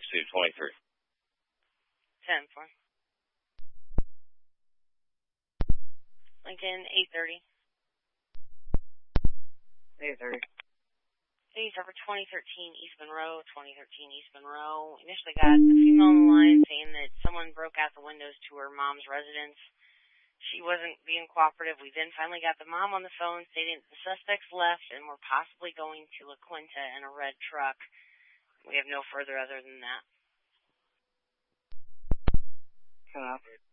6-2-23. 10-4. Lincoln, 830. 830. Please, over 2013 East Monroe, 2013 East Monroe. Initially got a female on the line saying that someone broke out the windows to her mom's residence. She wasn't being cooperative. We then finally got the mom on the phone stating that the suspects left and were possibly going to La Quinta in a red truck. We have no further other than that. 10-4.